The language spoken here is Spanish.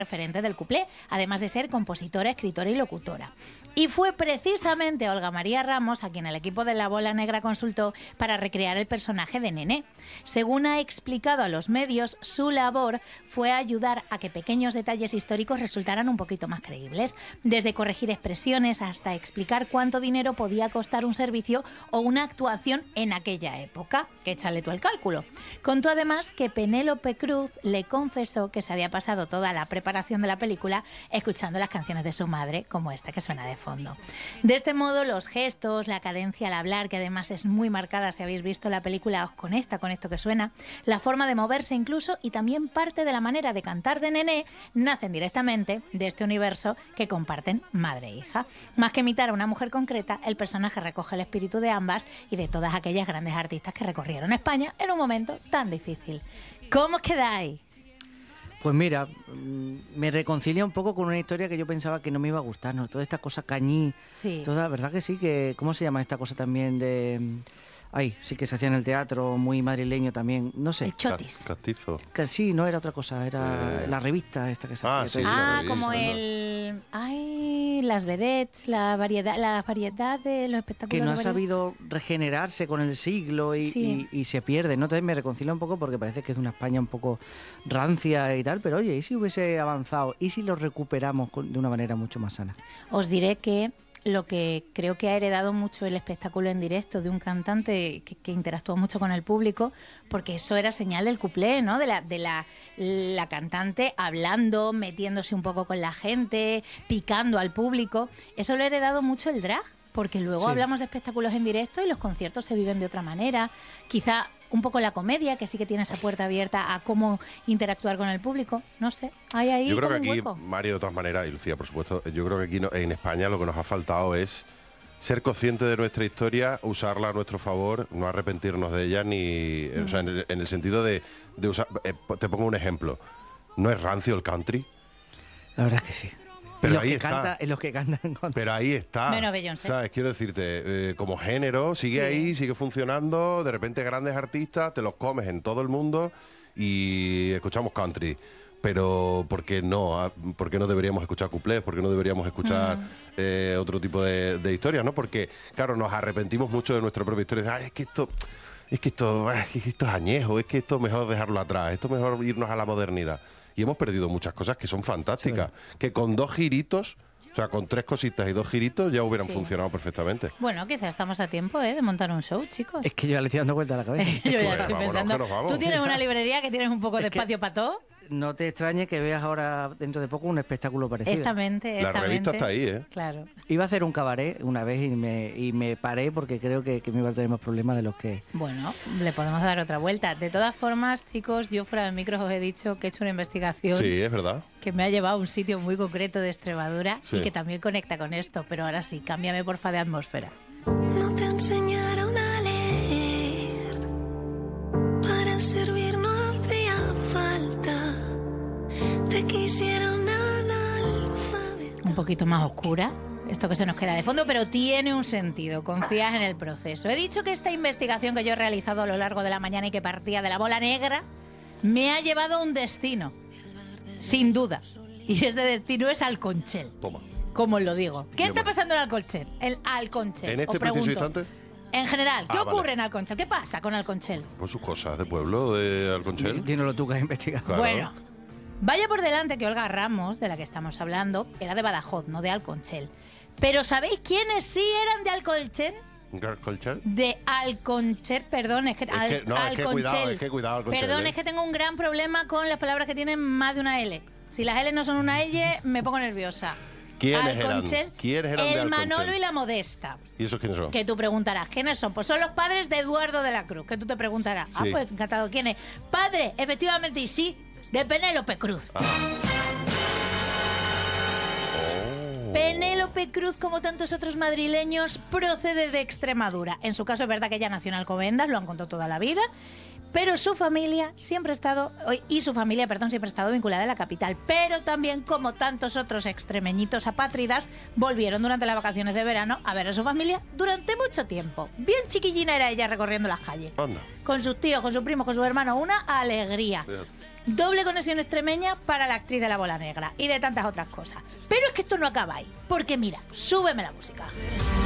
referente del cuplé, además de ser compositora, escritora y locutora. Y fue precisamente Olga María Ramos a quien el equipo de La Bola Negra consultó para recrear el personaje de Nené. Según ha explicado a los medios, su labor fue ayudar a que pequeños detalles históricos resultaran un poquito más creíbles, desde corregir expresiones hasta explicar cuánto dinero podía costar un servicio o una actuación en aquella época, que échale tú el cálculo. Contó además que Penélope Cruz le confesó que se había pasado toda la preparación de la película escuchando las canciones de su madre, como esta que suena de fondo. De este modo, los gestos, la cadencia al hablar, que además es muy marcada, si habéis visto la película os conecta con esto que suena, la forma de moverse incluso, y también parte de la manera de cantar de Nené, nacen directamente de este universo que comparten madre e hija. Más que imitar a una mujer concreta, el personaje recoge el espíritu de ambas y de todas aquellas grandes artistas que recorrieron España en un momento tan difícil. ¿Cómo os quedáis? Pues mira, me reconcilia un poco con una historia que yo pensaba que no me iba a gustar, ¿no? Toda esta cosa cañí, Sí. toda, ¿verdad que sí? Que, ¿cómo se llama esta cosa también de...? Ay, sí que se hacía en el teatro, muy madrileño también, no sé. El chotis. Castizo. Que sí, no era otra cosa, era la revista esta que se hacía. sí, Ah, sí, como sí, el... Ay, las vedettes, la variedad de los espectáculos. Que no de ha variedad. sabido regenerarse con el siglo Sí. y se pierde, ¿no? Entonces me reconcilia un poco porque parece que es una España un poco rancia y tal, pero oye, ¿y si hubiese avanzado? ¿Y si lo recuperamos de una manera mucho más sana? Os diré que lo que creo que ha heredado mucho el espectáculo en directo de un cantante que interactúa mucho con el público, porque eso era señal del cuplé, ¿no? De la cantante hablando, metiéndose un poco con la gente, picando al público. Eso lo ha heredado mucho el drag, porque luego Sí. hablamos de espectáculos en directo y los conciertos se viven de otra manera. Quizá un poco la comedia, que sí que tiene esa puerta abierta a cómo interactuar con el público. No sé, hay ahí Yo creo que como un aquí, hueco. Mario, de todas maneras, y Lucía, por supuesto, yo creo que aquí en España lo que nos ha faltado es ser consciente de nuestra historia, usarla a nuestro favor, no arrepentirnos de ella, ni o sea, en el sentido de usar... te pongo un ejemplo. ¿No es rancio el country? La verdad es que sí. Pero los ahí que está. canta, en los que cantan con... Pero ahí está. Menos Beyoncé. ¿Sabes? Quiero decirte, como género, sigue Sí. ahí, sigue funcionando. De repente, grandes artistas, te los comes en todo el mundo y escuchamos country. Pero ¿por qué no? ¿Por qué no deberíamos escuchar cuplés? ¿Por qué no deberíamos escuchar otro tipo de historias? ¿No? Porque, claro, nos arrepentimos mucho de nuestra propia historia. Ay, es que esto es añejo, es que esto mejor dejarlo atrás, esto mejor irnos a la modernidad. Y hemos perdido muchas cosas que son fantásticas, que con 2 giritos, o sea, con 3 cositas y 2 giritos ya hubieran Sí. funcionado perfectamente. Bueno, quizás estamos a tiempo de montar un show, chicos. Es que yo ya le estoy dando vuelta a la cabeza. Yo ya Bueno, estoy vámonos, pensando. que nos vamos. Tú tienes una librería que tienes un poco de Es que- espacio para todo. No te extrañe que veas ahora, dentro de poco, un espectáculo parecido. Esta mente. La revista está ahí, ¿eh? Claro. Iba a hacer un cabaret una vez y me paré porque creo que me iba a tener más problemas de los que... Bueno, le podemos dar otra vuelta. De todas formas, chicos, yo fuera de micros os he dicho que he hecho una investigación Sí, es verdad. que me ha llevado a un sitio muy concreto de Extremadura Sí. y que también conecta con esto. Pero ahora sí, cámbiame porfa de atmósfera. No te enseñaron a leer, para servir no hacía falta, te quisieron analfabeto. Un poquito más oscura, esto que se nos queda de fondo, pero tiene un sentido, confías en el proceso. He dicho que esta investigación que yo he realizado a lo largo de la mañana y que partía de La Bola Negra me ha llevado a un destino, sin duda. Y ese destino es Alconchel, Toma. como os lo digo. ¿Qué Yo está me- pasando en Alconchel? El Alconchel, ¿En este os pregunto. preciso instante? En general, ¿qué Ah, ocurre vale. en Alconchel? ¿Qué pasa con Alconchel? Pues sus cosas de pueblo, de Alconchel. Dínoslo tú que has investigado. Claro. Bueno, vaya por delante que Olga Ramos, de la que estamos hablando, era de Badajoz, no de Alconchel. Pero ¿sabéis quiénes sí eran de Alconchel? ¿Alconchel? De Alconchel, perdón, es que, Es que- no, es que cuidado, es que cuidado, Alconchel, Perdón, ¿eh? es que tengo un gran problema con las palabras que tienen más de una L. Si las L no son una L, me pongo nerviosa. ¿Quiénes eran? Alconchel, ¿Quiénes eran de el Alconchel? Manolo y la Modesta. ¿Y esos quiénes son? Que tú preguntarás, ¿quiénes son? Pues son los padres de Eduardo de la Cruz, que tú te preguntarás. Ah, Sí. pues encantado, ¿quién es? Padre, efectivamente, y sí, de Penélope Cruz. Oh. Penélope Cruz, como tantos otros madrileños, procede de Extremadura. En su caso es verdad que ella nació en Alcobendas, lo han contado toda la vida, Pero su familia siempre ha estado, siempre ha estado vinculada a la capital. Pero también, como tantos otros extremeñitos apátridas, volvieron durante las vacaciones de verano a ver a su familia durante mucho tiempo. Bien chiquillina era ella recorriendo las calles. Anda. Con sus tíos, con sus primos, con sus hermanos. Una alegría. Fíjate. Doble conexión extremeña para la actriz de La Bola Negra y de tantas otras cosas. Pero es que esto no acaba ahí. Porque mira, súbeme la música.